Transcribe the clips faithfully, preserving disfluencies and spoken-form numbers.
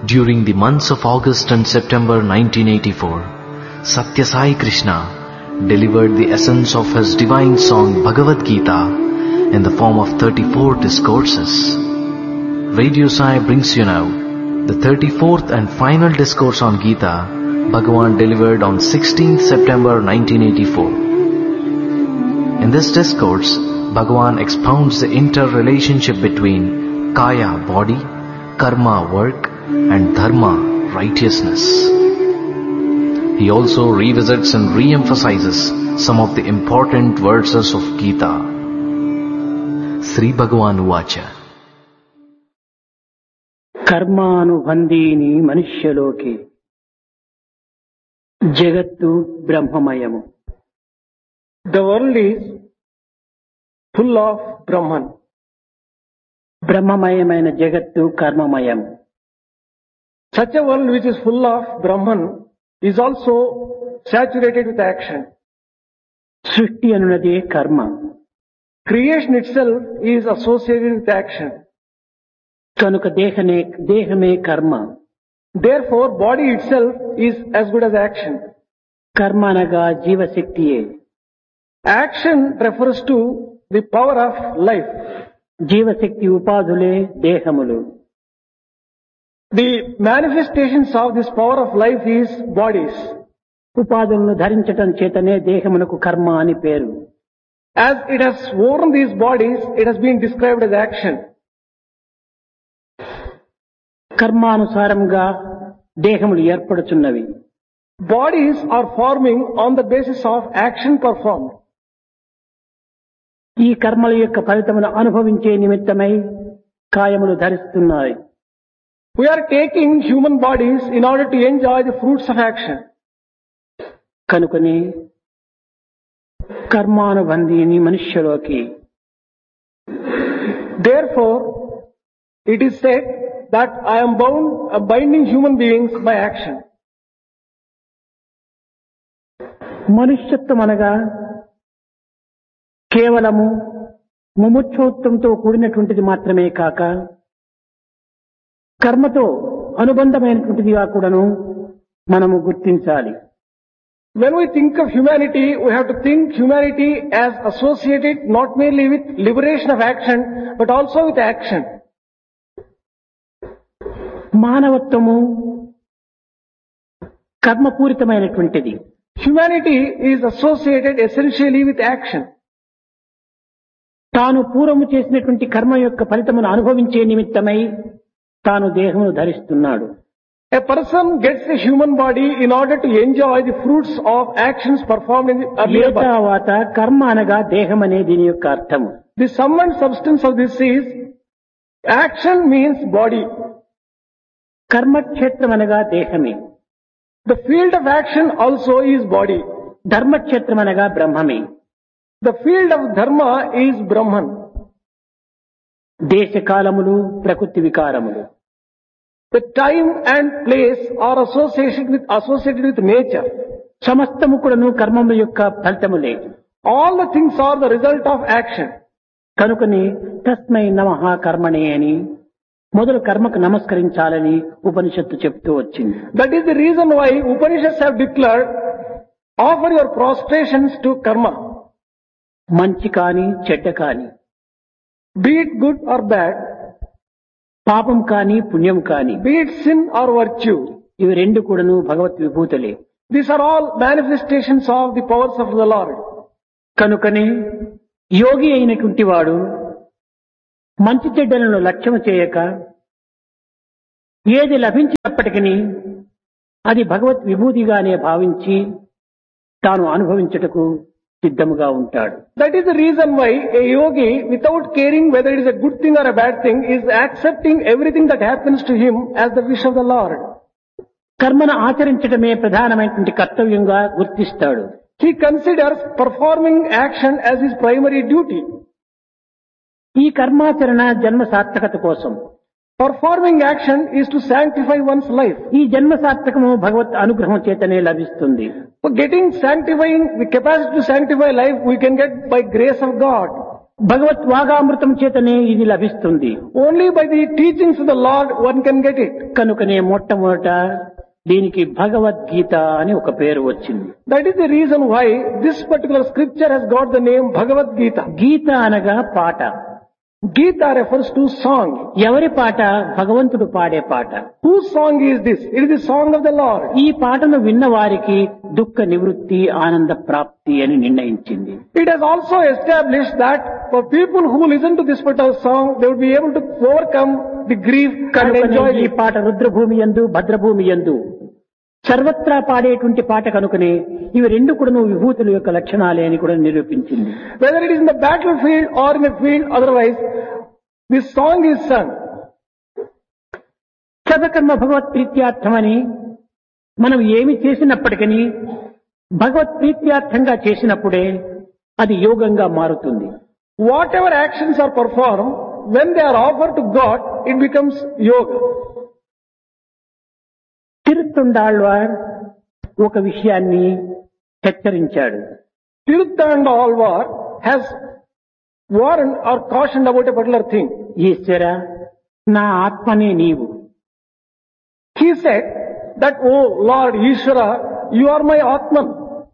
During the months of August and September nineteen eighty-four, Satya Sai Krishna delivered the essence of his divine song Bhagavad Gita in the form of thirty-four discourses. Radio Sai brings you now the thirty-fourth and final discourse on Gita Bhagavan delivered on sixteenth September nineteen eighty-four. In this discourse, Bhagavan expounds the interrelationship between Kaya, body, Karma, work, and Dharma, righteousness. He also revisits and re-emphasizes some of the important verses of Gita. Sri Bhagavan Uvacha. Karmanubandhini manushaloke jagattu brahmamayamu. The world is full of Brahman. బ్రహ్మమయమైన జగత్తు కర్మమయం. Such a world which is full of Brahman is also saturated with action. సృష్టి అనున్నదే కర్మ. Creation itself is associated with action. కనుక దేహమే దేహమే కర్మ. Therefore, body itself is as good as action. కర్మ అనగా జీవశక్తియే. Action refers to the power of life. జీవశక్తి ఉపాధులే దేహములు. The manifestations of this power of life is bodies. ఉపాధులను ధరించటం చేతనే దేహమునకు కర్మ అని పేరు. As it has worn these bodies, it has been described as action. కర్మానుసారంగా దేహములు ఏర్పడుచున్నవి. Bodies are forming on the basis of action performed. ఈ కర్మల యొక్క ఫలితమును అనుభవించే నిమిత్తమై కాయములు ధరిస్తున్నాయి. We are taking human bodies in order to enjoy the fruits of action. కనుకనే కర్మానుబంధీని మనుష్యలోకి. Therefore, it is said that I am bound, uh, binding human beings by action. మనుష్యత్వం అనగా కేవలము ముముక్షోత్వంతో కూడినటువంటిది మాత్రమే కాక కర్మతో అనుబంధమైనటువంటిదిగా కూడాను మనము గుర్తించాలి. When we think of humanity, we have to think humanity as associated not merely with liberation of action, but also with action. మానవత్వము కర్మపూరితమైనటువంటిది. Humanity is associated essentially with action. తాను పూర్వము చేసినటువంటి కర్మ యొక్క ఫలితమును అనుభవించే నిమిత్తమై తాను దేహమును ధరిస్తున్నాడు. A person gets a human body in order to enjoy the fruits of actions performed in the earlier birth. తర్వాత కర్మ అనగా దేహం అనే దీని యొక్క అర్థము. The sum and substance of this is action means body. కర్మక్షేత్రం అనగా దేహమే. The field of action also is body. Dharmakshetram అనగా బ్రహ్మమే. The field of dharma is Brahman. దేశకాలములు ప్రకృతి వికారములు. The time and place are associated with associated with nature. సమస్తము కూడాను కర్మముల యొక్క ఫలితములే. All the things are the result of action. కనుకని తస్మై నమః కర్మణే అని మొదలు కర్మకు నమస్కరించాలని ఉపనిషత్తు చెప్తూ వచ్చింది. That is the reason why Upanishads have declared, offer your prostrations to karma. మంచి కాని చెడ్డ కాని, Be it good or bad, పాపం కాని పుణ్యం కాని, be it sin or virtue, ఇవి రెండు కూడాను భగవత్ విభూతులే. these are all manifestations of the powers of the Lord. కనుకనే యోగి అయినటువంటి వాడు మంచి చెడ్డలను లక్ష్యం చేయక ఏది లభించినప్పటికీ అది భగవత్ విభూతిగానే భావించి తాను అనుభవించుటకు సిద్ధముగా ఉంటాడు. That is the reason why a yogi, without caring whether it is a good thing or a bad thing, is accepting everything that happens to him as the wish of the Lord. కర్మను ఆచరించడమే ప్రధానమైనటువంటి కర్తవ్యంగా గుర్తిస్తాడు. He considers performing action as his primary duty. ఈ కర్మాచరణ జన్మ సార్థకత కోసం. Performing action is to sanctify one's life. ఈ జన్మ సార్థకము భగవత్ అనుగ్రహం చేతనే లభిస్తుంది. For getting sanctifying, the capacity to sanctify life we can get by grace of God. భగవత్ వాగామృతం చేతనే ఇది లభిస్తుంది. Only by the teachings of the Lord one can get it. కనుకనే మొట్టమొదట దీనికి భగవద్గీత అని ఒక పేరు వచ్చింది. That is the reason why this particular scripture has got the name Bhagavad Gita. గీత అనగా పాట. Gita refers to song. ఎవరి పాట? భగవంతుడు పాడే పాట. Whose song is this? It is the song of the Lord. ఈ పాటను విన్న వారికి దుఃఖ నివృత్తి ఆనంద ప్రాప్తి అని నిర్ణయించింది. It has also established that for people who listen to this particular song, they will be able to overcome the grief and enjoy ఈ it. పాట రుద్రభూమి యందు భద్రభూమి యందు సర్వత్రా పాడేటువంటి పాట కనుకనే ఇవి రెండు కూడా విభూతుల యొక్క లక్షణాలే అని కూడా నిరూపించింది. Whether it is in the battlefield or in a field otherwise, this song is sung. సర్వకర్మ భగవత్ ప్రీత్యార్థమని మనం ఏమి చేసినప్పటికీ భగవత్ ప్రీత్యార్థంగా చేసినప్పుడే అది యోగంగా మారుతుంది. Whatever actions are performed, when they are offered to God, it becomes yoga. తిరుత్తుండాళ్వార్ ఒక విషయాన్ని హెచ్చరించాడు. Tiruthandalvar has warned or cautioned about a particular thing. ఈశ్వర నా ఆత్మనే నీవు. He said that, oh Lord Ishvara, you are my Atman.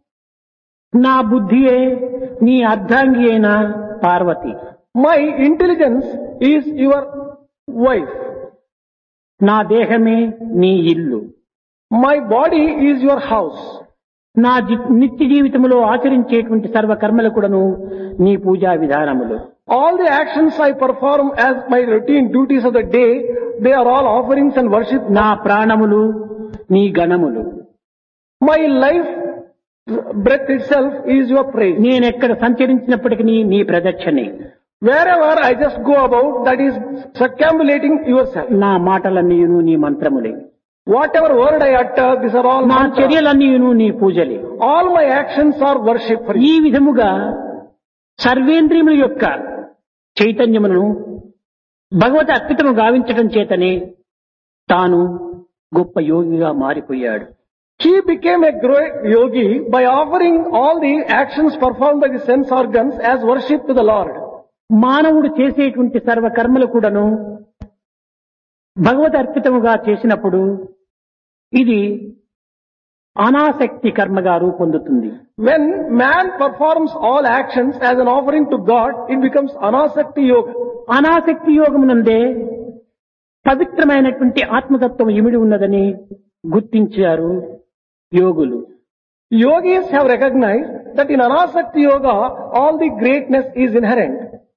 నా బుద్ధియే నీ అర్ధాంగి అయిన Parvati. My intelligence is your wife. నా దేహమే నీ ఇల్లు. My body is your house. నా జీ- నిత్య జీవితంలో ఆచరించేటువంటి సర్వ కర్మలు కూడాను నీ పూజా విధానములు. All the actions I perform as my routine duties of the day, they are all offerings and worship. నా ప్రాణములు నీ గణములు. My life breath itself is your praise. నేనెక్కడ సంచరించినప్పటికీ నీ ప్రదక్షిణే. Wherever I just go about, that is circumambulating yourself. నా మాటలన్నీయును నీ మంత్రములే. Whatever word I utter, these are all నా mantras. చర్యలన్నీయును నీ పూజలే. All my actions are worship for ఈ you. విధముగా సర్వేంద్రియముల యొక్క చైతన్యమును భగవత్ అర్పితము గావించటం చేతనే తాను గొప్ప యోగిగా మారిపోయాడు. He became a great yogi by offering all the actions performed by the sense organs as worship to the Lord. మానవుడు చేసేటువంటి సర్వ కర్మలు కూడాను భగవత్ అర్పితముగా చేసినప్పుడు ఇది అనాసక్తి కర్మగా రూపొందుతుంది. When man performs all actions as an offering to God, it becomes anasakti yoga. అనాసక్తి యోగమునందే పవిత్రమైనటువంటి ఆత్మతత్వం ఇమిడి ఉన్నదని గుర్తించారు యోగులు. Yogis have recognized that in anasakti yoga, all the greatness is inherent.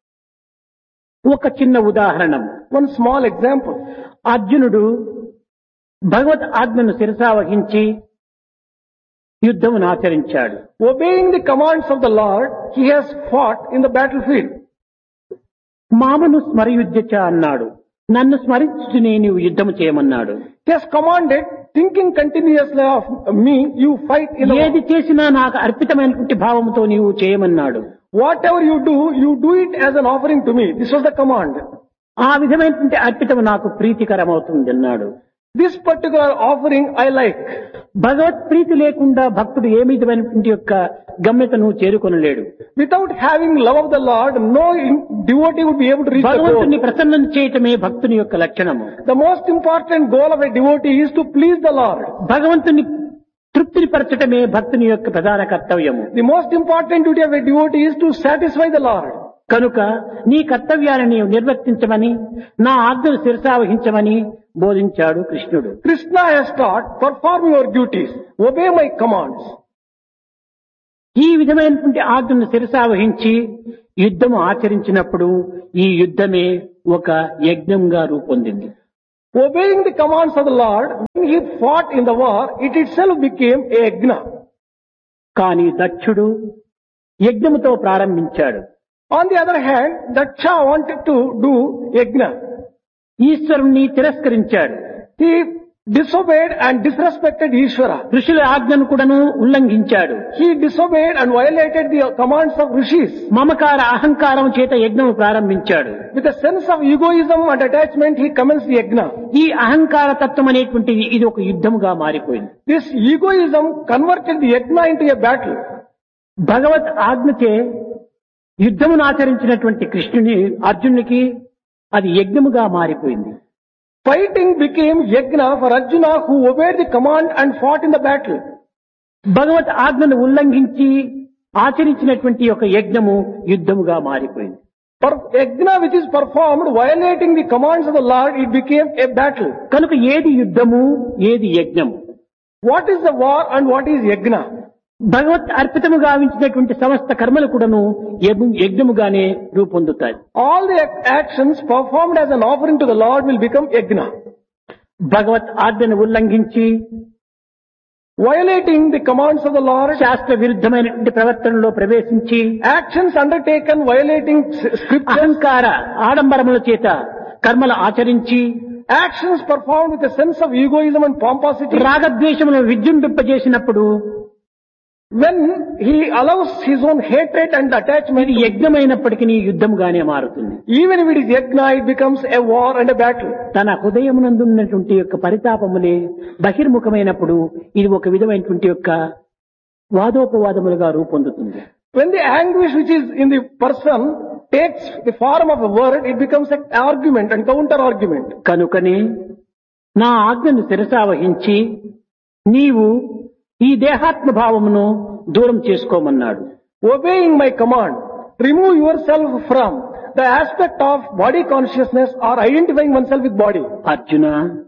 ఒక చిన్న ఉదాహరణ. One small example. అర్జునుడు భగవత్ ఆజ్ఞను శిరసావహించి యుద్ధమును ఆచరించాడు. Obeying the commands of the Lord, he has fought in the battlefield. మామను స్మరయుధ్యచ అన్నాడు. నన్ను స్మరించునే నీవు యుద్ధము చేయమన్నాడు. He has commanded, thinking continuously of me, you fight in the ఏది చేసినా నాకు అర్పితమైనటువంటి భావముతో నీవు చేయమన్నాడు. Whatever you do, you do it as an offering to me. This was the command. ఆ విధమైనటువంటి అర్పితము నాకు ప్రీతికరమవుతుంది అన్నాడు. This particular offering I like. భగవత్ ప్రీతి లేకుండా భక్తుడు ఏ విధమైనటువంటి యొక్క గమ్యతను చేరుకొనలేడు. Without having love of the Lord, no in- devotee would be able to reach the భగవంతుని goal. ప్రసన్నం చేయటమే భక్తుని యొక్క లక్షణము. The most important goal of a devotee is to please the Lord. భగవంతుని తృప్తిని పరచటమే భక్తుని యొక్క ప్రధాన కర్తవ్యము. The most important duty of a devotee is to satisfy the Lord. కనుక నీ కర్తవ్యాన్ని నీవు నిర్వర్తించమని నా ఆజ్ఞను శిరసావహించమని బోధించాడు కృష్ణుడు. Krishna has taught, perform your duties, obey my commands. ఈ విధమైనటువంటి ఆజ్ఞను శిరసావహించి యుద్ధము ఆచరించినప్పుడు ఈ యుద్ధమే ఒక యజ్ఞంగా రూపొందింది. Obeying the commands of the Lord, when he fought in the war, it itself became a yajna. కానీ దక్షుడు యజ్ఞముతో ప్రారంభించాడు. On the other hand, Daksha wanted to do yajna. ఈశ్వరుణ్ణి తిరస్కరించాడు. He disobeyed and disrespected Ishvara. ఋషుల ఆజ్ఞను కూడాను ఉల్లంఘించాడు. He disobeyed and violated the commands of rishis. మమకార అహంకారం చేత యజ్ఞము ప్రారంభించాడు. With a sense of egoism and attachment, he commenced the yajna. ఈ అహంకార తత్వం అనేటువంటిది ఇది ఒక యుద్ధముగా మారిపోయింది. This egoism converted the yajna into a battle. భగవత్ ఆజ్ఞచే యుద్ధమును ఆచరించినటువంటి కృష్ణుని అర్జునునికి అది యజ్ఞముగా మారిపోయింది. Fighting became yajna for Arjuna, who obeyed the command and fought in the battle. భగవత్ ఆజ్ఞను ఉల్లంఘించి ఆచరించినటువంటి ఒక యజ్ఞము యుద్ధముగా మారిపోయింది. For yajna which is performed violating the commands of the Lord, it became a battle. కనుక ఏది యుద్ధము, ఏది యజ్ఞము? What is the war and what is yajna? భగవత్ అర్పితము గావించినటువంటి సమస్త కర్మలు కూడాను యజ్ఞ- యజ్ఞముగానే రూపొందుతాయి. All the ac- actions performed as an offering to the Lord will become yajna. భగవత్ ఆజ్ఞను ఉల్లంఘించి Violating the commands of the Lord, శాస్త్ర విరుద్ధమైనటువంటి ప్రవర్తనలో ప్రవేశించి actions undertaken violating s- scriptures, అహంకార ఆడంబరముల చేత కర్మలు ఆచరించి actions performed with a sense of egoism and pomposity. రాగద్వేషములను విజృంభింపజేసినప్పుడు When he allows his own hatred and attachment, ఇది యజ్ఞమైనప్పటికీ యుద్ధముగానే మారుతుంది. even if it is yajna, it becomes a war and a battle. తన హృదయమునందున్నటువంటి యొక్క పరితాపములే బహిర్ముఖమైనప్పుడు ఇది ఒక విధమైనటువంటి యొక్క వాదోపవాదములుగా రూపొందుతుంది. When the anguish which is in the person takes the form of a word, it becomes an argument and counter argument. కనుకనే నా ఆజ్ఞను శిరసావహించి నీవు ఈ దేహాత్మ భావమును దూరం చేసుకోమన్నాడు. Obeying my command, remove yourself from the aspect of body consciousness or identifying oneself with body. Arjuna,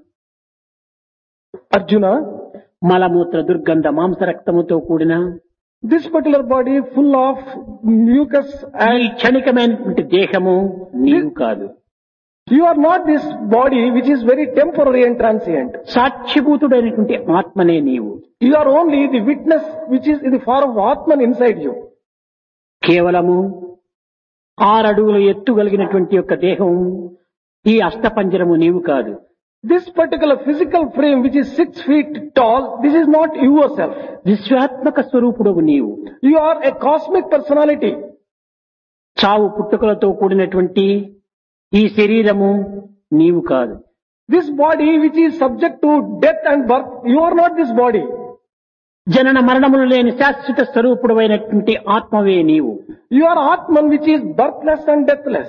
Arjuna, మలమూత్ర దుర్గంధ మాంసరక్తముతో కూడిన this particular body full of mucus ఈ and క్షణికమైనటువంటి దేహము నీవు కాదు. you are not this body which is very temporary and transient. సాక్షిభూతుడైనటువంటి ఆత్మనే నీవు. You are only the witness which is in the form of Atman inside you. కేవలము ఆరడుగుల ఎత్తు కలిగినటువంటి యొక్క దేహం ఈ అష్టపంజరము నీవు కాదు. This particular physical frame which is six feet tall, this is not yourself. విశ్వాత్మక స్వరూపుడవు నీవు. You are a cosmic personality. చావు పుట్టుకలతో కూడినటువంటి ఈ శరీరము నీవు కాదు. This body which is subject to death and birth, you are not this body. జనన మరణములు లేని శాశ్వత స్వరూపుడమైనటువంటి ఆత్మవే నీవు. You are Atman which is birthless and deathless.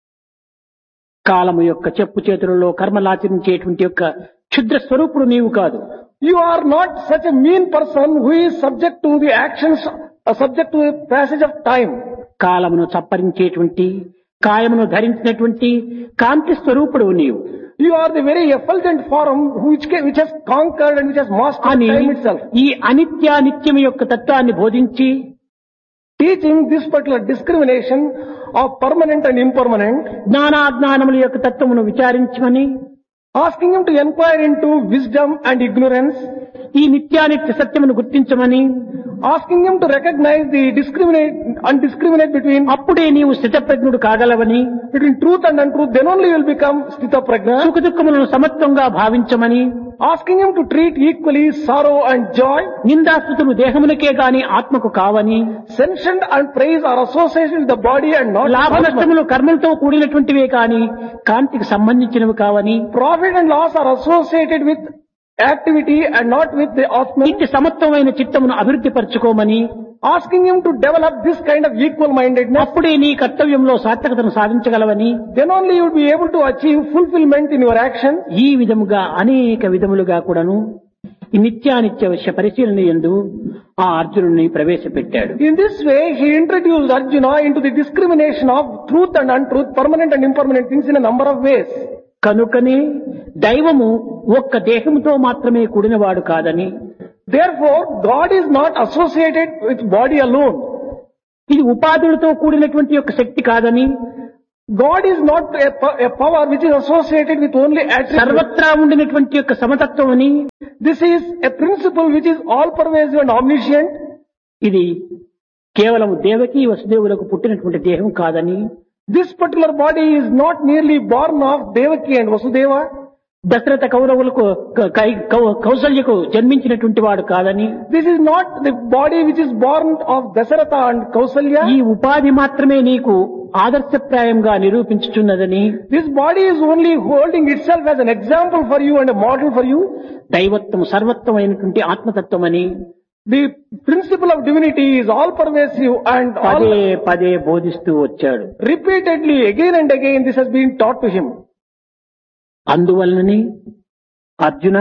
కాలము యొక్క చెప్పు చేతులలో కర్మలాచరించేటువంటి యొక్క క్షుద్ర స్వరూపుడు నీవు కాదు. You are not such a mean person who is subject to the actions, uh, subject to the passage of time. కాలమును చప్పరించేటువంటి కాయమును ధరించినటువంటి కాంతి స్వరూపుడు నీవు You are the very effulgent form which, can, which has conquered and which has mastered అని time itself. ఈ అనిత్యానిత్యం యొక్క తత్వాన్ని బోధించి Teaching this particular discrimination of permanent and impermanent, జ్ఞానాజ్ఞానముల యొక్క తత్వమును విచారించమని asking him to inquire into wisdom and ignorance, ఈ నిత్యానిత్య సత్యమును గుర్తించమని asking him to recognize the discriminate and discriminate between అప్పుడే నీవు స్థితప్రజ్ఞుడు కాగలవని between truth and untruth, then only you will become sthita prajna. సుఖ దుఃఖములను సమత్వంగా భావించమని Asking him to treat equally sorrow and joy. నిందాస్తుతులు దేహమునకే గాని ఆత్మకు కావని Sentient and praise are associated with the body and not లాభ with Atman. నష్టములు కర్మలతో కూడినటువంటివే కాని కాంతికి సంబంధించినవి కావని Profit and loss are associated with activity and not with the Atman. ఇట్టి సమత్వమైన చిత్తమును అభివృద్ధి పరచుకోమని Asking him to develop this kind of equal mindedness, అప్పుడే నీ కర్తవ్యంలో సార్థకతను సాధించగలవని then only you will be able to achieve fulfillment in your actions. ఈ విధముగా అనేక విధములుగా కూడాను ఈ నిత్యానిత్య విషయ పరిశీలన యందు ఆ అర్జునుడిని ప్రవేశపెట్టాడు. In this way, he introduced Arjuna into the discrimination of truth and untruth, permanent and impermanent things in a number of ways. కనుకనే దైవము ఒక్క దేహముతో మాత్రమే కూడినవాడు కాదని, Therefore, God is not associated with body alone. ఇది ఉపాధులతో కూడినటువంటి యొక్క శక్తి కాదని, God is not a, po- a power which is associated with only attributes. సర్వత్రా ఉండినటువంటి యొక్క సమతత్వం అని, This is a principle which is all pervasive and omniscient. ఇది కేవలం దేవకి వసుదేవులకు పుట్టినటువంటి దేహం కాదని, This particular body is not merely born of Devaki and Vasudeva. Dasharatha కౌరవులకు క- కై- కౌ- కౌసల్యకు జన్మించినటువంటి వాడు కాదని, This is not the body which is born of Dasaratha and ఈ Kausalya. ఉపాధి మాత్రమే నీకు ఆదర్శప్రాయంగా నిరూపించుచున్నదని, This body is only holding itself as an example for you and a model for you. దైవత్వం సర్వత్వమైనటువంటి ఆత్మతత్వమని, The principle of divinity is all pervasive and పదే all పదే బోధిస్తూ వచ్చాడు. repeatedly again and again this has been taught to him. అందువలనని Arjuna,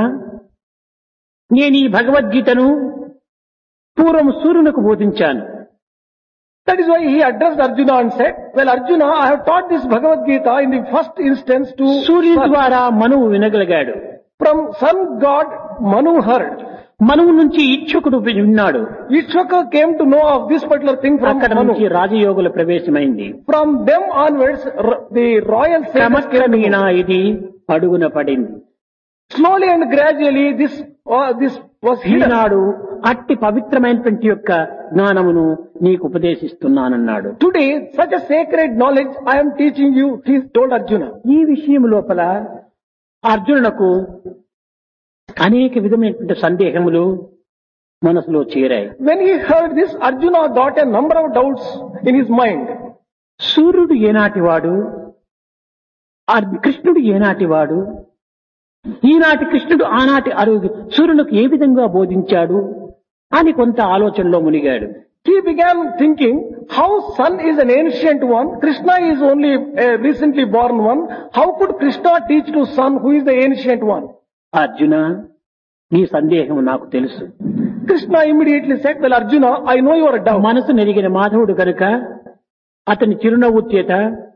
నేను ఈ భగవద్గీతను పూర్వం సూర్యునకు బోధించాను. That is why he addressed Arjuna and said, well Arjuna, I have taught this Bhagavad Gita in the first instance to సూర్యుని sun. ద్వారా మనువు వినగలిగాడు. From sun god Manu heard. మనువు నుంచి ఇచ్ఛుకుడు విన్నాడు. Ishwaka came to know of this particular thing from అక్కడ Manu. నుంచి రాజయోగుల ప్రవేశమైంది. From them onwards r- the royal status came to క్రమక్రమేణా know. ఇది అడుగున పడింది. Slowly and gradually this uh, this was hidden. ఈనాడు అట్టి పవిత్రమైనటువంటి యొక్క జ్ఞానమును నీకు ఉపదేశిస్తున్నానన్నాడు. Today such a sacred knowledge I am teaching you, he told Arjuna. ఈ విషయం లోపల అర్జునునకు అనేక విధమైనటువంటి సందేహములు మనసులో చేరాయి. When he heard this, Arjuna got a number of doubts in his mind. సూర్యుడు ఏనాటివాడు, అర్- కృష్ణుడు ఏనాటివాడు, ఈనాటి కృష్ణుడు ఆనాటి అరుగు సూర్యునికి ఏ విధంగా బోధించాడు అని కొంత ఆలోచనలో మునిగాడు. He began thinking, how sun is an ancient one, Krishna is only a recently born one, how could Krishna teach to sun who is the ancient one? Arjuna, నీ సందేహం నాకు తెలుసు. Krishna immediately said, well Arjuna, I know your doubt. మనసు నెరిగిన మాధవుడు కనుక అతని చిరునవ్వు చేత,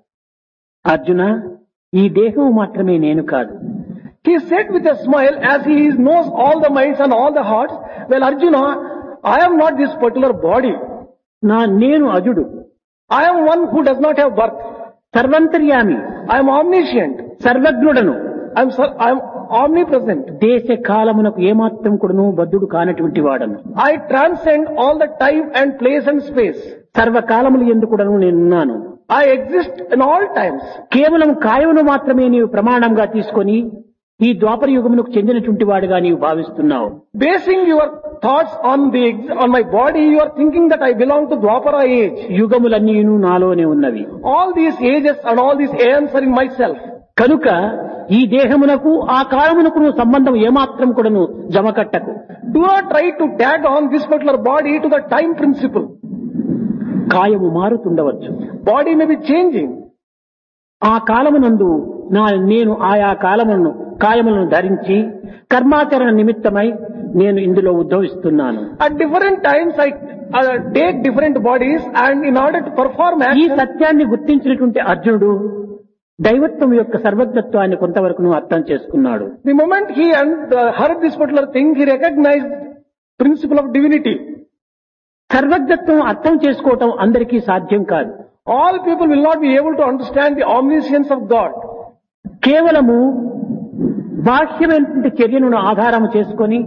అర్జున, ఈ దేహం మాత్రమే నేను కాదు, He said with a smile, as he knows all the minds and all the hearts, well Arjuna, I am not this particular body. నా నేను అజుడు, I am one who does not have birth. సర్వంతర్యామి, I am omniscient. సర్వజ్ఞుడను, I am, sir, I am omnipresent. దేశ కాలమునకు ఏమాత్రం కూడాను బద్ధుడు కానటువంటి వాడను. I transcend all the time and place and space. సర్వకాలములు ఎందుకుడను నేనున్నాను. I exist in all times. కేవలం కాయమును మాత్రమే నీవు ప్రమాణంగా తీసుకొని ఈ ద్వాపర యుగమునకు చెందినటువంటి వాడుగా నీవు భావిస్తున్నావు. Basing your thoughts on the ex- on my body, you are thinking that I belong to Dwapara age. యుగములన్నీను నాలోనే ఉన్నవి. All these ages and all these aeons are in myself. కనుక ఈ దేహమునకు ఆ కాలమునకు నువ్వు సంబంధం ఏమాత్రం కూడాను జమకట్టకు. Do not try to tag on this particular body to the time principle. కాయము మారుతుండవచ్చు. Body may be changing. ఆ కాలమునందు నా నేను ఆయా కాలములను కాయములను ధరించి కర్మాచరణ నిమిత్తమై నేను ఇందులో ఉద్భవిస్తున్నాను. At different times I uh, take different bodies, and in order to perform ఈ action, సత్యాన్ని గుర్తించినటువంటి అర్జునుడు దైవత్వం యొక్క సర్వజ్ఞత్వాన్ని కొంతవరకు అర్థం చేసుకున్నాడు. the moment he and, uh, heard this particular thing, he recognized principle of divinity. సర్వజ్ఞత్వం అర్థం చేసుకోవటం అందరికీ సాధ్యం కాదు. All people will not be able to understand the omniscience of God. కేవలము బాహ్యమైనటువంటి చర్యను ఆధారం చేసుకొని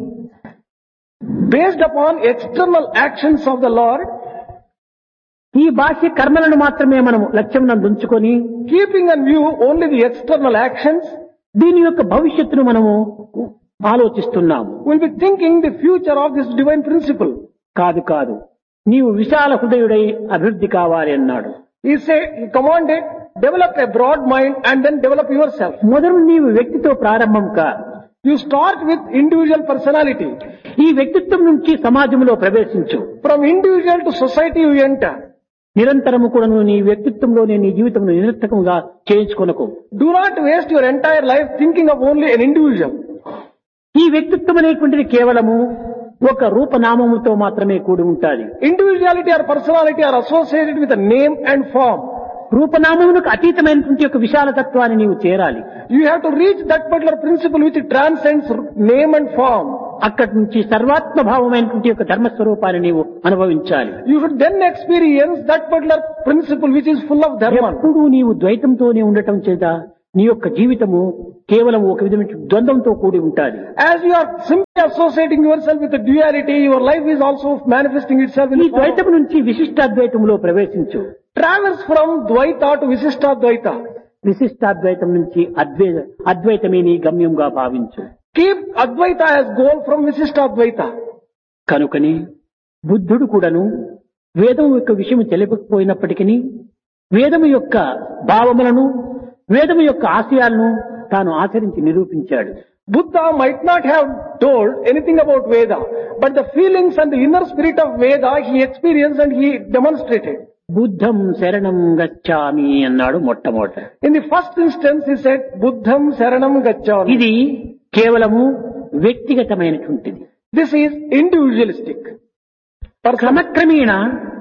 Based upon external actions of the Lord, ఈ బాహ్య కర్మలను మాత్రమే మనము లక్ష్యం ఉంచుకొని keeping in view only the external actions, దీని యొక్క భవిష్యత్తును మనము ఆలోచిస్తున్నాము. will be thinking the future of this divine principle. కాదు కాదు, నీవు విశాల హృదయుడై అభివృద్ధి కావాలి అన్నాడు. He said, he commanded, develop a broad mind and then develop yourself. మొదలు నీవు వ్యక్తితో ప్రారంభం కా. You start with individual personality. ఈ వ్యక్తిత్వం నుంచి సమాజంలో ప్రవేశించు. From individual to society you enter. నిరంతరము కూడా నువ్వు నీ వ్యక్తిత్వంలోనే నీ జీవితం నిరర్థకముగా చేయించుకొనకు. Do not waste your entire life thinking of only an individual. ఈ వ్యక్తిత్వం అనేటువంటిది కేవలము ఒక రూపనామముతో మాత్రమే కూడి ఉంటాది. Individuality or personality are associated with a name and form. రూపనామమునకు అతీతమైనటువంటి ఒక విశాల తత్వాన్ని నీవు చేరాలి. You have to reach that particular principle which transcends name and form. అక్కడి నుంచి సర్వాత్మ భావమైనటువంటి ఒక ధర్మస్వరూపాన్ని నీవు అనుభవించాలి. You should then experience that particular principle which is full of dharma. ఎప్పుడూ నీవు ద్వైతంతోనే ఉండటం చేత నీ యొక్క జీవితము కేవలం ఒక విధమైన ద్వంద్వంతో కూడి ఉంటాది. As you are simply associating yourself with the duality, your life is also manifesting itself in ఈ the form. ద్వైతం నుంచి విశిష్టాద్వైతంలో ప్రవేశించు. Travels from Dvaita to Visishta Dvaita. విశిష్టాద్వైతం నుంచి అద్వైత అద్వైతమే నీ గమ్యంగా భావించు. Keep Advaita as goal from Visishta Dvaita. కనుకని బుద్ధుడు కూడాను వేదం యొక్క విషయం తెలియకపోయినప్పటికీ వేదము యొక్క భావములను వేదము యొక్క ఆశయాలను తాను ఆచరించి నిరూపించాడు. Buddha might not have told anything about Veda, but the feelings and the inner spirit of Veda he experienced and he demonstrated. బుద్ధం శరణం గచ్చామి అన్నాడు మొట్టమొదట. In the first instance he said, Buddham Saranam Gacchami. ఇది కేవలము వ్యక్తిగతమైనటువంటిది. This is individualistic. క్రమక్రమేణ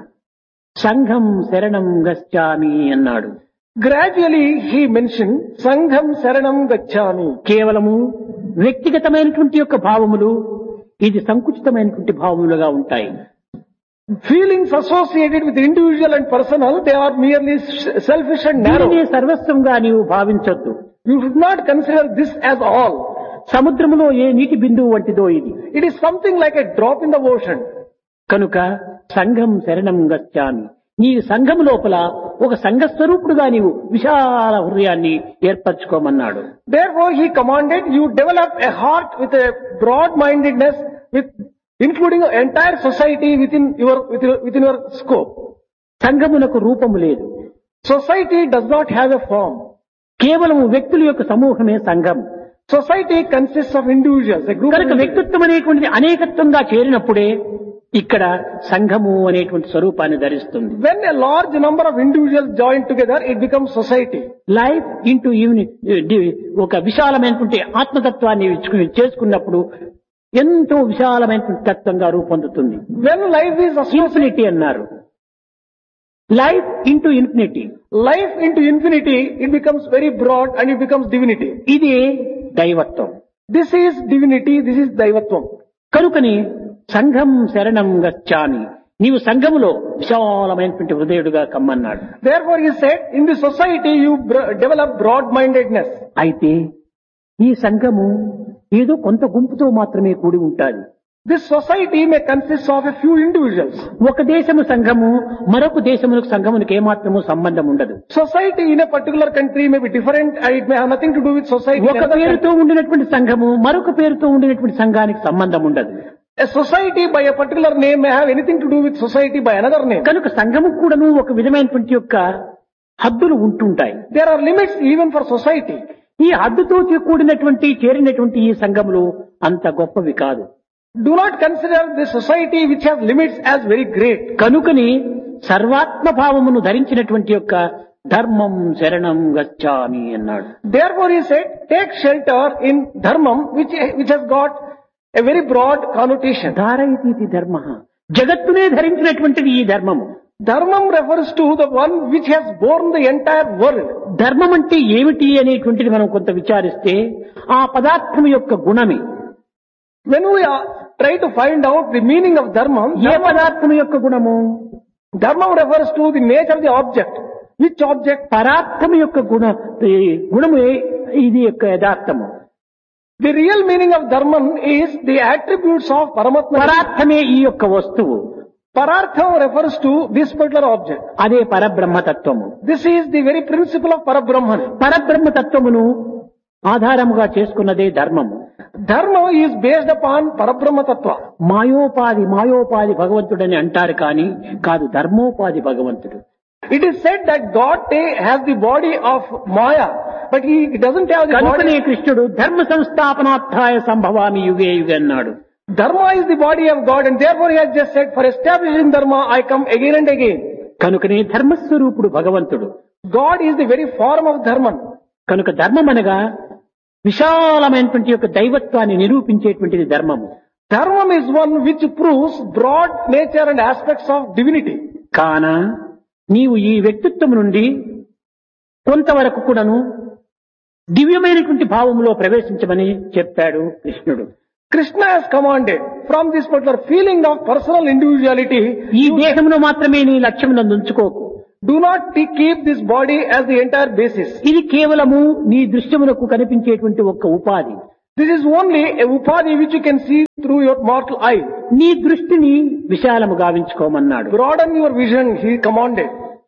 సంఘం శరణం గచ్చామి అన్నాడు. Gradually he mentioned Sangham Saranam Gacchami. కేవలము వ్యక్తిగతమైనటువంటి యొక్క భావములు ఇది సంకుచితమైనటువంటి భావములుగా ఉంటాయి. Feelings associated with individual and personal, they are merely selfish and narrow. దీనినే సర్వస్వంగా నీవు భావించొద్దు. You should not consider this as all. సముద్రములో ఏ నీటి బిందువు వంటిదో ఇది. It is something like a drop in the ocean. కనుక సంఘం శరణం గచ్చామి. నీ సంఘం లోపల ఒక సంఘ స్వరూపుడుగా నీవు విశాల హృదయాన్ని ఏర్పరచుకోమన్నాడు. Therefore he commanded you develop a heart with a broad-mindedness, with including an entire society within your within, within your scope. సంఘమునకు రూపము లేదు. Society does not have a form. కేవలం వ్యక్తుల యొక్క సమూహమే సంఘం. Society consists of individuals, a group. కనుక వ్యక్తిత్వం అనేటువంటిది అనేకత్వంగా చేరినప్పుడే ఇక్కడ సంఘము అనేటువంటి స్వరూపాన్ని ధరిస్తుంది. When a large number of individuals join together, it becomes society. Life into unit ఒక విశాలమైనటువంటి ఆత్మతత్వాన్ని చేసుకున్నప్పుడు ఎంతో విశాలమైనటువంటి తత్వంగా రూపొందుతుంది. When life is associated, infinity అన్నారు. Life into infinity. life into infinity, it becomes very broad and it becomes divinity. ఇది దైవత్వం. This is divinity, this is daivatvam. కనుకని సంఘం శరణం గచ్చామి. నీవు సంఘములో విశాలమైనటువంటి హృదయుడుగా కమ్మన్నాడు. Therefore he said, in the society you br- develop broad-mindedness. అయితే ఈ సంఘము ఏదో కొంత గుంపుతో మాత్రమే కూడి ఉంటాది. This society may consist of a few individuals. ఒక దేశము సంఘము మరొక దేశములకు సంఘమునికి ఏమాత్రము సంబంధం ఉండదు. Society in a particular country may be different and it may have nothing to do with society in ఒక another పేరుతో country. ఉండినటువంటి సంఘము మరొక పేరుతో ఉండినటువంటి సంఘానికి సంబంధం ఉండదు. A society by a particular name may have anything to do with society by another name. కనుక సంఘము కూడాను ఒక విధమైనటువంటి యొక్క హద్దులు ఉంటుంటాయి. There are limits even for society. ఈ హద్దుతో కూడినటువంటి చేరినటువంటి ఈ సంఘములు అంత గొప్పవి కాదు. Do not consider the society which has limits as very great. కనుకని సర్వాత్మ భావమును ధరించినటువంటి యొక్క ధర్మం శరణం గచ్చామి అన్నాడు. Therefore he said, take shelter in dharmam which, which has got a very broad connotation. ధారయితి ధర్మ జగత్తునే ధరించినటువంటిది ఈ ధర్మము. Dharmam refers to the one which has borne the entire world. ధర్మం అంటే ఏమిటి అనేటువంటిది మనం కొంత విచారిస్తే ఆ పదార్థం యొక్క గుణమే. When we are, try to find out the meaning of dharmam, ఏ పదార్థం యొక్క గుణము? dharmam refers to the nature of the object. Which object? పదార్థం యొక్క గుణ ఈ గుణమే ఇది యొక్క యథార్థము. The real meaning of dharmam is the attributes of Paramatma. పదార్థమే ఈ యొక్క వస్తువు. Parartham refers to this particular object. అదే పరబ్రహ్మతత్వము. This is the very principle of Parabrahman. పరబ్రహ్మతత్వమును ఆధారముగా చేసుకున్నదే ధర్మము. Dharma is based upon Parabrahma Tattva. మాయోపాధి మాయోపాధి భగవంతుడని అంటారు కానీ కాదు, ధర్మోపాధి భగవంతుడు. It is said that God has the body of Maya, but he doesn't have the కనుకనే body. కృష్ణుడు ధర్మ సంస్థాపనార్థాయ సంభవామి యుగే యుగే అన్నాడు. Dharma is the body of God and therefore he has just said, for establishing Dharma I come again and again. కనుకనే ధర్మస్వరూపుడు భగవంతుడు. God is the very form of Dharma. కనుక ధర్మం అనగా విశాలమైనటువంటి యొక్క దైవత్వాన్ని నిరూపించేటువంటిది ధర్మము. Dharma is one which proves broad nature and aspects of divinity. కాన నీవు ఈ వ్యక్తిత్వం నుండి కొంతవరకు కూడాను దివ్యమైనటువంటి భావములో ప్రవేశించమని చెప్పాడు కృష్ణుడు. Krishna has commanded from this particular feeling of personal individuality, ఈ దేహమును మాత్రమే నీ లక్ష్యమునందు ఉంచుకోకు. do not keep this body as the entire basis. ఇది కేవలము నీ దృశ్యమునకు కనిపించేటువంటి ఒక్క ఉపాధి. This is only a upadhi which you can see through your mortal eye. నీ దృష్టిని విశాలము గావించుకోమన్నాడు. Broaden your vision, he commanded.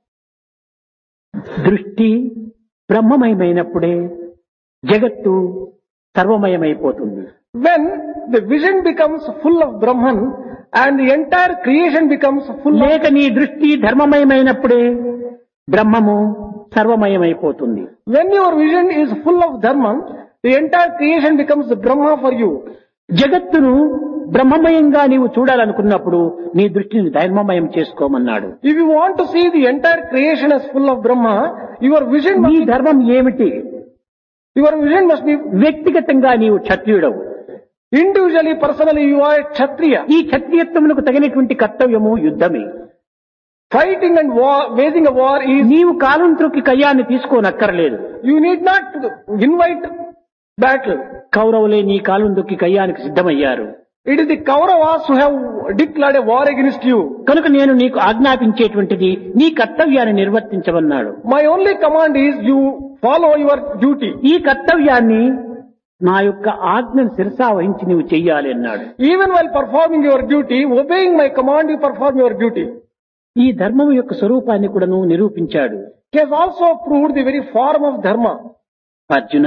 దృష్టి బ్రహ్మమయమైనప్పుడే జగత్తు సర్వమయమైపోతుంది. When the vision becomes full of Brahman and the entire creation becomes full of... లేక నీ దృష్టి ధర్మమయమైనప్పుడే బ్రహ్మము సర్వమయమైపోతుంది. When your vision is full of dharma, the entire creation becomes Brahma for you. జగత్తును బ్రహ్మమయంగా నీవు చూడాలనుకున్నప్పుడు నీ దృష్టిని ధర్మమయం చేసుకోమన్నాడు. If you want to see the entire creation as full of Brahma, your vision నీ must be, ధర్మం ఏమిటి? your vision must be వ్యక్తిగతంగా నీవు క్షత్రియుడవు. individually, personally, you are a Kshatriya. ఈ క్షత్రియత్వమునకు తగినటువంటి కర్తవ్యము యుద్ధమే. Fighting and war, waging a war is, నీవు కాలం త్రొక్కి కయ్యాన్ని తీసుకోనక్కర్లేదు. you need not invite battle. కౌరవులే నీ కాలం దొక్కి కయ్యానికి సిద్ధమయ్యారు. It is the Kauravas who have declared a war against you. కనుక నేను నీకు ఆజ్ఞాపించేటువంటిది నీ కర్తవ్యాన్ని నిర్వర్తించమన్నాడు. My only command is you follow your duty. ఈ కర్తవ్యాన్ని నా యొక్క ఆజ్ఞను శిరసా వహించి నీవు చెయ్యాలి అన్నాడు. Even while performing your duty, obeying my command, you perform your duty. ఈ ధర్మం యొక్క స్వరూపాన్ని కూడా నువ్వు నిరూపించాడు. He has also proved the very form of dharma. Arjuna,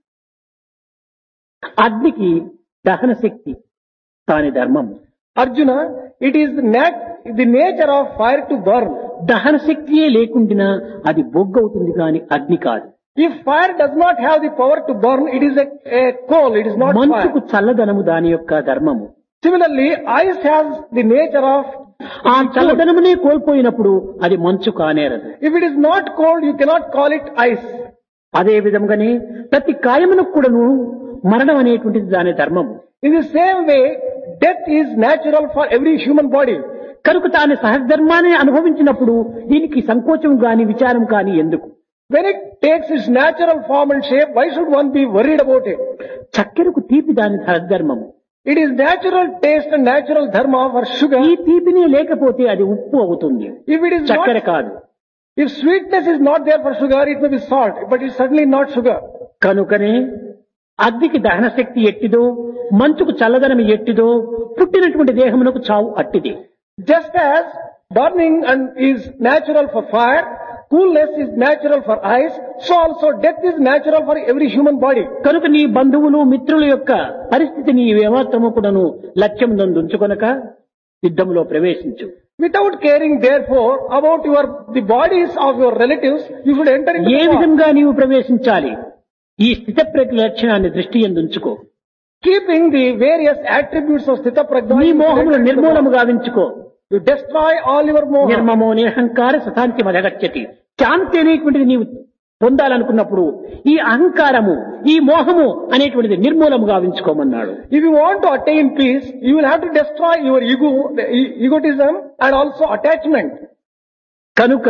అగ్నికి దహన శక్తి తాని ధర్మము. Arjuna, it is the, nat- the nature of fire to burn. దహన శక్తియే లేకుండినా అది బొగ్గవుతుంది కాని అగ్ని కాదు. If fire does not have the power to burn, it is a, a coal, it is not మంచుకు fire. చల్లదనము దాని యొక్క ధర్మము. Similarly, ice has the nature of, ఆ చల్లదనమునే కోల్పోయినప్పుడు అది మంచు కానేరదు. if it is not cold, you cannot call it ice. అదే విధంగానే ప్రతి కాయమునకు కూడాను మరణం అనేటువంటిది దాని ధర్మము. In the same way, death is natural for every human body. కనుక తాను సహధర్మాన్ని అనుభవించినప్పుడు దీనికి సంకోచం గాని విచారం కాని ఎందుకు? When it takes its natural form and shape, why should one be worried about it? చక్కెరకు తీపి దాని సహధర్మము. It is natural taste and natural dharma for sugar. ఈ తీపిని లేకపోతే అది ఉప్పు అవుతుంది, If it is చక్కెర not, కాదు. if sweetness is not there for sugar, it may be salt, but it's certainly not sugar. కనుకనే అగ్నికి దహన శక్తి ఎట్టిదో, మంచుకు చల్లదనం ఎట్టిదో, పుట్టినటువంటి దేహమునకు చావు అట్టిది. Just as burning and is natural for fire, coolness is natural for ice, so also death is natural for every human body. కనుక నీ బంధువులు మిత్రుల యొక్క పరిస్థితిని ఏమాత్రము కూడాను లక్ష్యం నందుంచుకొనక యుద్ధంలో ప్రవేశించు. Without caring therefore about your, the bodies of your relatives, you should enter into A the war. విధంగా నీవు ప్రవేశించాలి? ఈ స్థితప్రజ్ఞ లక్షణాన్ని దృష్టి యందుంచుకో. Keeping the various attributes of Sthita Prajna, నీ you should మోహమును enter into the war. నిర్మూలము గావించుకో. You destroy all your moha. నిర్మమో నిరహంకార సతాంతి మదగచ్చతి. శాంతి అనేటువంటిది నీవు పొందాలనుకున్నప్పుడు ఈ అహంకారము, ఈ మోహము అనేటువంటిది నిర్మూలము గావించుకోమన్నాడు. If you want to attain peace, you will have to destroy your ego, the e- egotism and also attachment. కనుక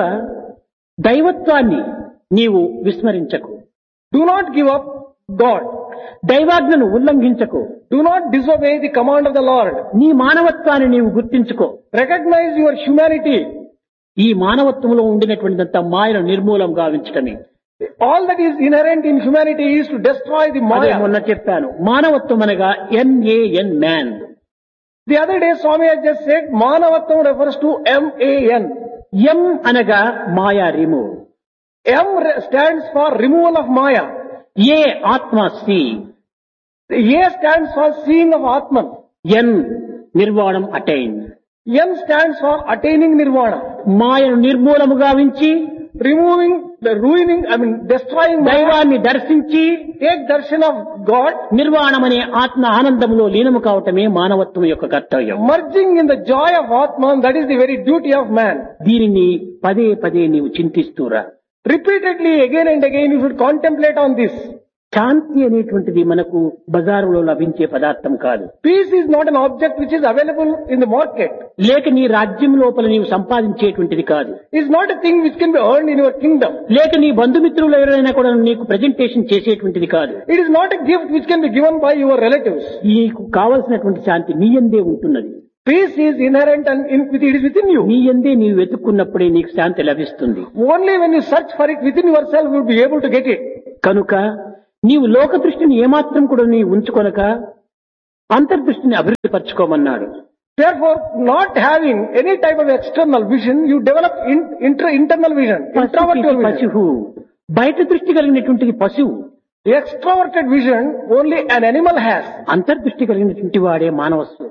దైవత్వాన్ని నీవు విస్మరించకు. Do not give up God. దైవాజ్ఞను ఉల్లంఘించకు. Do not disobey the command of the Lord. నీ మానవత్వాన్ని నీవు గుర్తించుకో. Recognize your humanity. ఈ మానవత్వంలో ఉండినటువంటిదంతా మాయను నిర్మూలం గావించటమే. All that is inherent in humanity is to destroy the అదే Maya. మొన్న చెప్పాను. మానవత్వం అనగా NaN man. The other day Swami has just said Manavattam refers to M A N. ఎం అనగా మాయా remove. M re- stands for removal of Maya. ఏ ఆత్మ C. The A stands for seeing of Atman. N నిర్వాణం attain. N stands for attaining Nirvana. మాయను నిర్మూలము గావించి Removing, the ruining, I mean destroying Maya. దైవాన్ని దర్శించి Take darshan of God. నిర్వాణమనే ఆత్మ ఆనందములో లీనము కావటమే మానవత్వం యొక్క కర్తవ్యం. Merging in the joy of Atman, that is the very duty of man. దీనిని పదే పదే నీవు చింతిస్తూరా. Repeatedly, again and again, you should contemplate on this. శాంతి అనేటువంటిది మనకు బజారులో లభించే పదార్థం కాదు. Peace is not an object which is available in the market. లేక నీ రాజ్యం లోపల నీవు సంపాదించేటువంటిది కాదు. It's not a thing which can be earned in your kingdom. లేక నీ బంధుమిత్రులు ఎవరైనా కూడా నీకు ప్రెజెంటేషన్ చేసేటువంటిది కాదు. It is not a gift which can be given by your relatives. నీకు కావలసినటువంటి శాంతి నీ యందే ఉంటున్నది. Peace is inherent and in, it is within you. నీ యందే నీవు వెతుక్కున్నప్పుడే నీకు శాంతి లభిస్తుంది. Only when you search for it within yourself, you will be able to get it. కనుక నీవు లోక దృష్టిని ఏమాత్రం కూడా నీ ఉంచుకొనక అంతర్దృష్టిని అభివృద్ధి పరచుకోమన్నాడు. Therefore, not having any type of external vision, you develop in, inter, internal vision, introverted vision. పశువు బయట దృష్టి కలిగినటువంటిది పశువు. The extroverted vision only an animal has. అంతర్దృష్టి కలిగినటువంటి వాడే మానవస్సు.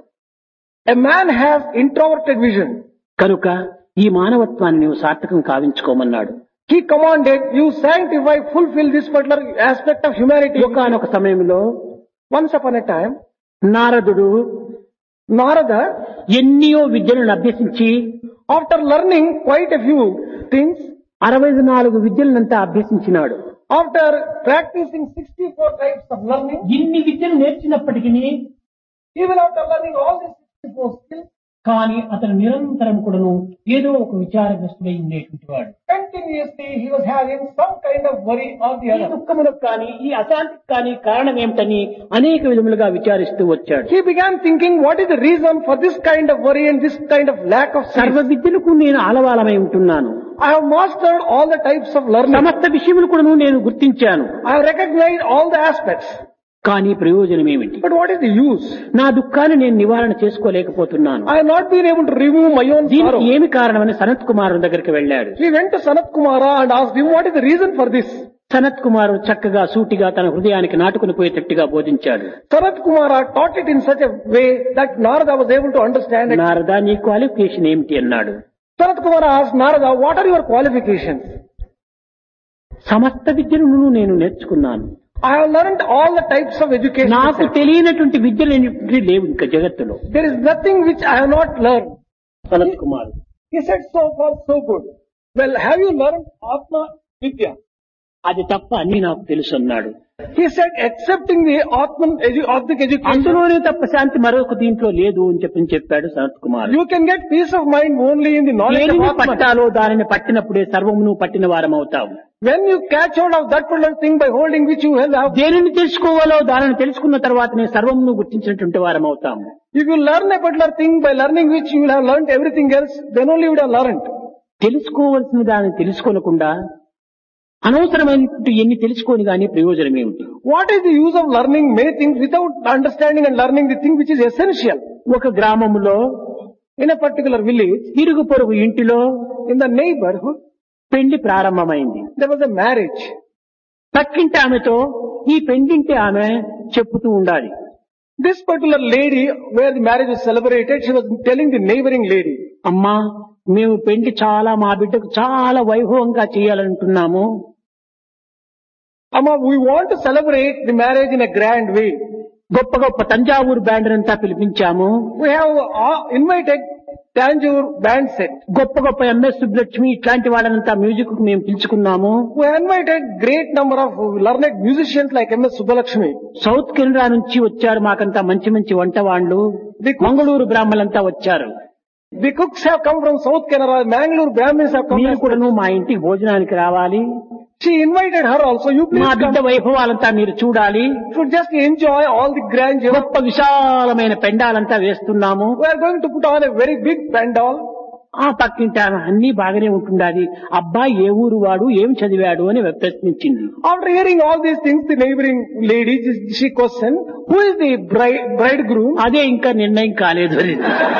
A man has introverted vision. కనుక ఈ మానవత్వాన్ని నీవు సార్థకం కావించుకోమన్నాడు. He commanded, you sanctify, fulfill this particular aspect of humanity. ఒకానొక సమయంలో Once upon a time, నారదుడు Narada, ఎన్నియో విద్యలను అభ్యసించి after learning quite a few things, అరవై నాలుగు విద్యలనంతా అభ్యసించినాడు. after practicing sixty-four types of learning, ఇన్ని విద్యలు నేర్చినప్పటికీ even after learning all these sixty-four skills, కానీ అతను నిరంతరం కూడాను ఏదో ఒక విచారగ్రస్తుడై ఉండేటువంటి వాడు. continuously he was having some kind of worry or the ఈ other. దుఃఖములకు కానీ ఈ అశాంతికి కానీ కారణం ఏమిటని అనేక విధములుగా విచారిస్తూ వచ్చాడు. He began thinking, what is the reason for this kind of worry and this kind of lack of సర్వ sleep? విద్యలకు నేను ఆలవాలమై ఉంటున్నాను. I have mastered all the types of learning. సమస్త విషయములు కూడాను నేను గుర్తించాను. I have recognized all the aspects. కానీ ప్రయోజనం ఏమిటి? But what is the use? నా దుఃఖాన్ని నేను నివారణ చేసుకోలేకపోతున్నాను. I have not been able to remove my own దీనికి sorrow. ఏమి కారణమని సనత్ కుమారుని దగ్గరికి వెళ్ళాడు. He went to Sanat Kumara and asked him, what is the reason for this? Sanath కుమారుడు చక్కగా సూటిగా తన హృదయానికి నాటుకుని పోయేటట్టుగా బోధించాడు. Sanat Kumara taught it in such a way that Narada was able to understand it. Narada, నీ క్వాలిఫికేషన్ ఏమిటి అన్నాడు. Sanat Kumara asked Narada, what are your qualifications? సమస్త విద్యలను నేను నేర్చుకున్నాను. I have learned all the types of education. నాకు తెలియనటువంటి విద్యలు అనేవి లేవు ఇంకా జగత్తులో. There is nothing which I have not learned. Sanath కుమారుడు He said, so far so good. Well, have you learned Atma Vidya? అది తప్ప అన్ని నాకు తెలుసు అన్నాడు. He said, accepting the Atman edu- Atmic education, అందులోనే తప్ప శాంతి మరొక దీంట్లో లేదు అని చెప్పి చెప్పాడు సనత్ కుమారుడు. you can get peace of mind only in the knowledge of దేనిని Atman. పట్టాలో దానిని పట్టినప్పుడే సర్వమును పట్టిన వారం అవుతావు. When you catch hold of that particular thing by holding which you have, దేనిని తెలుసుకోవాలో దానిని తెలుసుకున్న తర్వాతనే సర్వమును గుర్తించినటువంటి వారం అవుతాము. if you learn a particular thing by learning which you will have learned everything else, then only you would have learned. తెలుసుకోవలసిన దానిని తెలుసుకోనకుండా అనవసరమైనటువంటి ఎన్ని తెలుసుకొని గానీ ప్రయోజనం ఏమిటి? What is the use of learning many things without understanding and learning the thing which is essential? ఒక గ్రామములో In a particular village, ఇరుగు పొరుగు ఇంటిలో in the neighborhood, పెళ్లి ప్రారంభమైంది. there was a marriage. పక్కింటి ఆమెతో ఈ పెండింటి ఆమె చెప్పుతూ ఉండాలి. This particular lady, where the marriage was celebrated, she was telling the neighboring lady, అమ్మా, మేము పెళ్లి చాలా మా బిడ్డకు చాలా వైభవంగా చేయాలంటున్నాము. Amma, we want to celebrate the marriage in a grand way. గొప్ప గొప్ప తంజావూరు బ్యాండ్ అంతా పిలిపించాము. We have uh, invited Tanjore band set. గొప్ప గొప్ప ఎంఎస్ సుబ్బలక్ష్మి ఇట్లాంటి వాళ్ళనంతా మ్యూజిక్ కు మేము పిలుచుకున్నాము. We invited great number of learned musicians like M S Subbalakshmi. South Canada నుంచి వచ్చారు మాకంతా మంచి మంచి వంట వాళ్ళు. మంగళూరు బ్రాహ్మణులంతా వచ్చారు. The cooks have come from South Canara, Mangalore Brahmins have come. మీరు కూడాను మా ఇంటికి భోజనానికి రావాలి. She invited her also. You please మా బిడ్డ come. వైభవాలంతా మీరు చూడాలి. You should just enjoy all the grandeur. గొప్ప విశాలమైన పెండాలంతా వేస్తున్నాము. We are going to put on a very big pandal. ఆ పక్కింటి ఆమె అన్ని బాగానే ఉంటుండాలి. అబ్బాయి ఏ ఊరు వాడు, ఏం చదివాడు అని ప్రశ్నించింది. After hearing all these things, the neighboring lady, she questioned, who is the bride, bridegroom? అదే ఇంకా నిర్ణయం కాలేదు అని.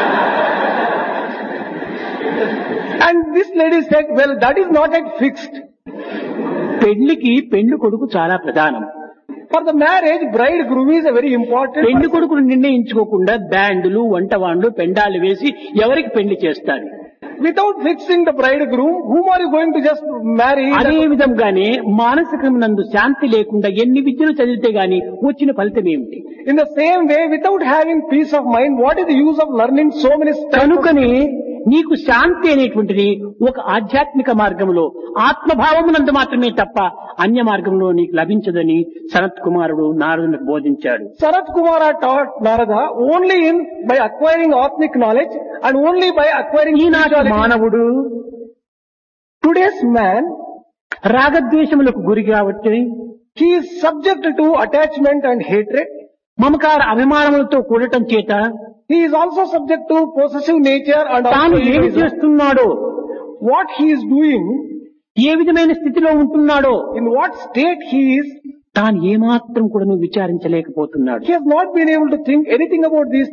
And this lady said, well, that is not yet fixed. పెళ్లికి పెళ్లి కొడుకు చాలా ప్రధానం. For the marriage, bridegroom is a very important పెళ్లి person. కొడుకును నిర్ణయించుకోకుండా బ్యాండ్లు, వంటవాండ్లు, పెండాలు వేసి ఎవరికి పెళ్లి చేస్తారు? Without fixing the bridegroom, whom are you going to just marry? అదే విధంగానే మానసికమునందు శాంతి లేకుండా ఎన్ని విద్యలు చదివితే గాని వచ్చిన ఫలితం ఏమిటి? In the same way, without having peace of mind, what is the use of learning so many stuff? కనుకనే నీకు శాంతి అనేటువంటిది ఒక ఆధ్యాత్మిక మార్గంలో ఆత్మభావమునందు మాత్రమే తప్ప అన్య మార్గంలో నీకు లభించదని సనత్ కుమారుడు నారదునికి బోధించాడు. Sanat Kumara taught Narada only in by acquiring Atmic knowledge and only by acquiring ఈనాటి spirituality. మానవుడు Today's man, రాగద్వేషములకు గురి కాబట్టి he is subject to attachment and hatred. మమకార అభిమానములతో కూడటం చేత He is also subject to possessive nature and తాను also ఏమి egoism. చేస్తున్నాడో, What he is doing, ఏ విధమైన స్థితిలో ఉంటున్నాడో in what state he is, తాను ఏమాత్రం కూడా విచారించలేకపోతున్నాడు. he has not been able to think anything about these things.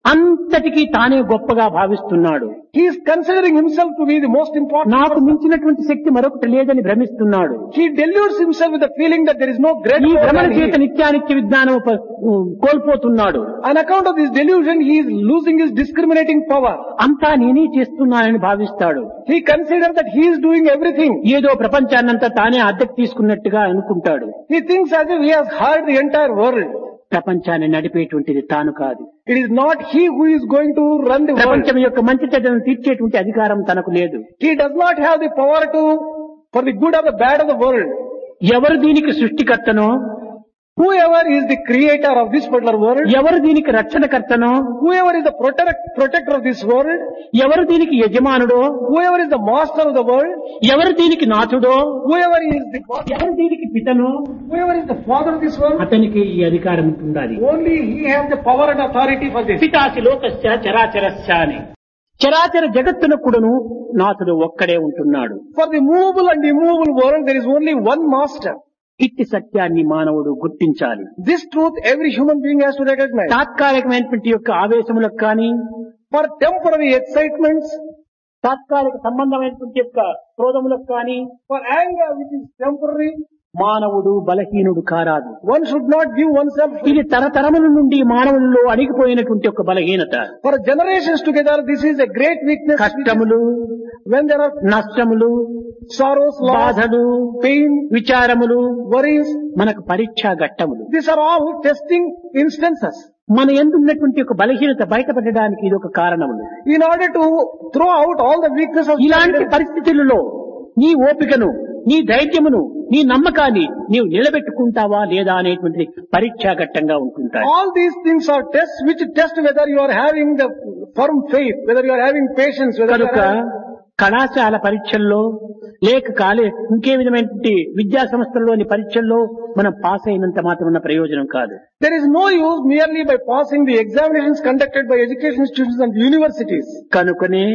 అంతటికీ తానే గొప్పగా భావిస్తున్నాడు. He is considering himself to be the most important. నాకు మించినటువంటి శక్తి మరొకటి లేదని భ్రమిస్తున్నాడు. He deludes himself with the feeling that there is no great ఈ power భ్రమణ than he. చేత నిత్యానిత్య విజ్ఞానం ప- కోల్పోతున్నాడు. On account of this delusion, he is losing his discriminating power. అంతా నేనే చేస్తున్నానని భావిస్తాడు. He considers that he is doing everything. ఏదో ప్రపంచాన్నంతా తానే అద్దెకు తీసుకున్నట్టుగా అనుకుంటాడు. He thinks as if he has hired the entire world. ప్రపంచాన్ని నడిపేటువంటిది తాను కాదు. It is not he who is going to run the world. ప్రపంచం యొక్క మంచి చెడ్డను తీర్చేటువంటి అధికారం తనకు లేదు. He does not have the power to, for the good or the bad of the world. ఎవరు దీనికి సృష్టికర్తనో, Whoever is the creator of this particular world, ఎవరు దీనికి రక్షణకర్తనో, whoever is the protect, protector of this world, ఎవరు దీనికి యజమానుడో, whoever is the master of the world, ఎవరు దీనికి నాథుడో, whoever is the ఎవరు దీనికి పితనో, whoever is the father of this world, అతనికి ఈ అధికారం ఉండాలి. only he has the power and authority for this. పితాసి లోకస్య చరాచరస్య అని. చరాచర జగత్తునకుడును నాథుడు ఒక్కడే ఉంటున్నాడు. For the movable and immovable world, there is only one master. ఇట్టి సత్యాన్ని మానవుడు గుర్తించాలి. This truth every human being has to recognize. తాత్కాలికమైనటువంటి యొక్క ఆవేశములకు కానీ, For temporary excitements, తాత్కాలిక సంబంధమైనటువంటి యొక్క క్రోధములకు కానీ for anger which is temporary, మానవుడు బలహీనుడు కారాదు. one should not give oneself. ఇది తరతరముల నుండి మానవులలో అణిగిపోయినటువంటి ఒక బలహీనత. For generations together, this is a great weakness. కష్టములు, When there are నష్టములు, sorrows, loss, బాధలు, pain, విచారములు worries, మనకు పరీక్షా ఘట్టములు. these are all testing instances. మన యందు ఉన్నటువంటి ఒక బలహీనత బయటపడడానికి ఇది ఒక కారణములు. In order to throw out all the weaknesses, ఇలాంటి పరిస్థితులలో నీ ఓపికను, నీ ధైర్యమును, నీ నమ్మకాన్ని నీవు నిలబెట్టుకుంటావా లేదా అనేటువంటిది పరీక్షా ఘట్టంగా ఉంటుంటాయి. all these things are tests which test whether you are having the firm faith, whether you are having patience, whether you కనుక are having, కళాశాల పరీక్షల్లో లేక కాలే ఇంకే విధమైనటువంటి విద్యా సంస్థల్లోని పరీక్షల్లో మనం పాస్ అయినంత మాత్రం ఉన్న ప్రయోజనం కాదు. there is no use merely by passing the examinations conducted by education institutions and universities. కనుకనే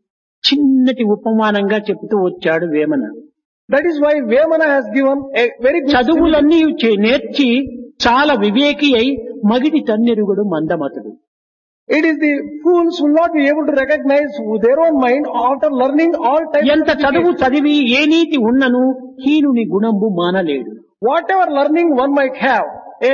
చిన్నటి ఉపమానంగా చెబుతూ వచ్చాడు Vemana. That is why Vemana has given a very good simile. చదువులన్నీ చే- నేర్చి చాలా వివేకి అయి మగిడి తన్నెరుగుడు మందమతుడు. It is the fools who will not be able to recognize their own mind after learning all types ఎంత of చదువు education. చదివి ఏ నీతి ఉన్నను హీనుని గుణంబు మానలేడు. Whatever learning one might have, a,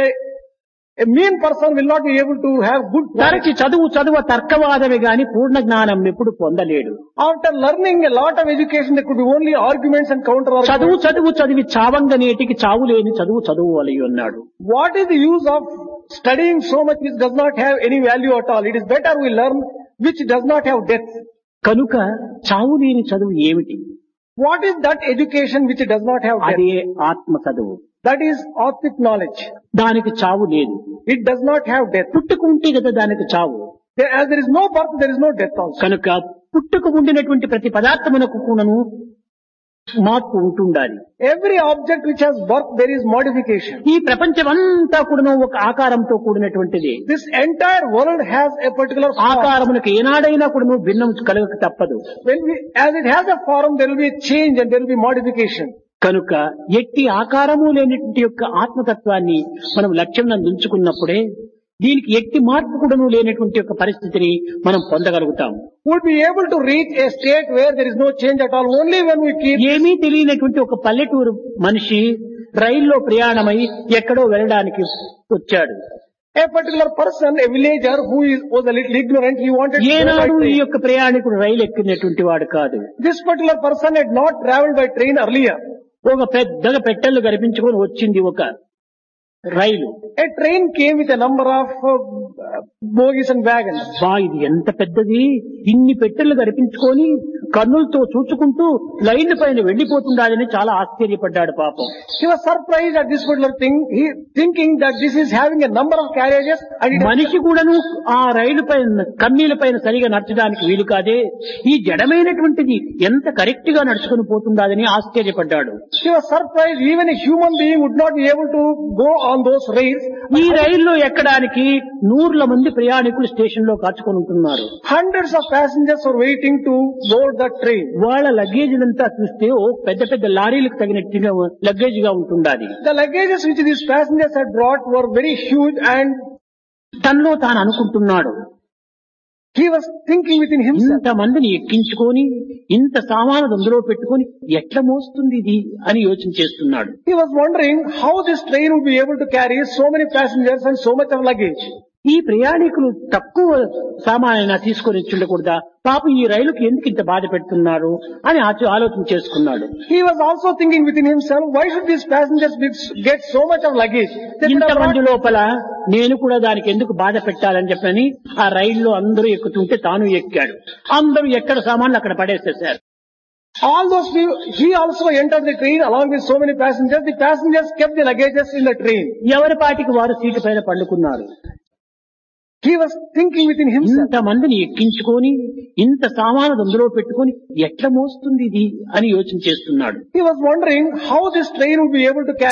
a mean person will not be able to have good quality. తరచి చదువు చదువ తర్కవాదమే గాని పూర్ణ జ్ఞానం ఎప్పుడు పొందలేడు. After learning a lot of education, there could be only arguments and counter చదువు arguments. చదువు చదివి చావంగ నేటికి చావు లేని చదువు చదువు వలయి ఉన్నాడు. What is the use of studying so much which does not have any value at all? It is better we learn which does not have depth. కనుక చావు లేని చదువు ఏమిటి? What is that education which does not have depth? అదే ఆత్మ చదువు. That is Atmic knowledge. దానికి చావు లేదు. It does not have death. పుట్టుకుంటే కదా దానికి చావు. There, as there is no birth, there is no death also. కనుక పుట్టుకు ఉండినటువంటి ప్రతి పదార్థమునకు కూడాను మార్పు ఉంటుండాలి. Every object which has birth, there is modification. ఈ ప్రపంచమంతా కూడాను ఒక ఆకారంతో కూడినటువంటిది. This entire world has a particular form. ఆకారమునకు ఏనాడైనా కూడాను భిన్నం కలగక తప్పదు. When we, as it has a form, there will be a change and there will be modification. కనుక ఎట్టి ఆకారము లేనటువంటి యొక్క ఆత్మతత్వాన్ని మనం లక్ష్యం ఉంచుకున్నప్పుడే దీనికి ఎట్టి మార్పు కూడాను లేనటువంటి యొక్క పరిస్థితిని మనం పొందగలుగుతాం. Would be able to reach a state where there is no change at all only when we keep. ఏమీ తెలియనటువంటి ఒక పల్లెటూరు మనిషి రైల్లో ప్రయాణమై ఎక్కడో వెళ్ళడానికి వచ్చాడు. A particular person, a villager who is, was a little ignorant, he wanted to go by ఏనాడు ఈ train. యొక్క ప్రయాణికుడు రైలు ఎక్కినటువంటి వాడు కాదు. This particular person had not travelled by train earlier. ఒక పెద్దగా పెట్టెలు కనిపించుకొని వచ్చింది ఒక రైలు. A train came with a number of uh, bogies and wagons. బా ఇది ఎంత పెద్దది, ఇన్ని పెట్టెలు కనిపించుకొని కన్నులతో చూచుకుంటూ లైన్ పైన వెళ్లిపోతుండాలని చాలా ఆశ్చర్యపడ్డాడు పాపం. He was surprised at this particular thing, he thinking that this is having a number of carriages and it మనిషి కూడాను ఆ రైలు పైన కన్నీల పైన సరిగా నడచడానికి వీలు కాదే, ఈ జడమైనటువంటిది ఎంత కరెక్ట్ గా నడుచుకుని పోతుండాలని ఆశ్చర్యపడ్డాడు. He was surprised even a human being would not be able to go on those rails. ఈ రైల్లో ఎక్కడానికి నూర్ల మంది ప్రయాణికులు స్టేషన్ లో కాచుకొని ఉంటున్నారు. Hundreds of passengers are waiting to board that train. వాళ్ళ లగేజీలంతా చూస్తే ఓ పెద్ద పెద్ద లారీలకు తగినట్టుగా లగేజ్ గా ఉంటుండాలి. The luggages which these passengers had brought were very huge and తనలో తాను అనుకుంటున్నాడు, He was thinking within himself. ఇంత మందిని ఎక్కించుకొని ఇంత సామాను అందులో పెట్టుకొని ఎట్లా మోస్తుంది ఇది అని యోచన చేస్తున్నాడు. He was wondering how this train would be able to carry so many passengers and so much of luggage. ఈ ప్రయాణికులు తక్కువ సామానైనా తీసుకొని వచ్చి ఉండకూడదా, పాపం ఈ రైలుకి ఎందుకు ఇంత బాధ పెడుతున్నారు అని ఆచ- ఆలోచన చేసుకున్నాడు. He was also thinking within himself, why should these passengers be, get so much of luggage? They could have ఇంతమంది brought- లోపల నేను కూడా దానికి ఎందుకు బాధ పెట్టాలని చెప్పని ఆ రైల్లో అందరూ ఎక్కుతుంటే తాను ఎక్కాడు. అందరూ ఎక్కడ సామాన్లు అక్కడ పడేసేశారు. all those people, he also entered the train along with so many passengers. The passengers kept the luggages in the train. ఎవరి పాటికి వారు సీటు పైన పండుకున్నారు. He was thinking within himself. ఇంత మందిని ఎక్కించుకొని ఇంత సామాను అందులో పెట్టుకొని ఎట్లా మోస్తుంది ఇది అని యోచన చేస్తున్నాడు. He was wondering how this train would be able to carry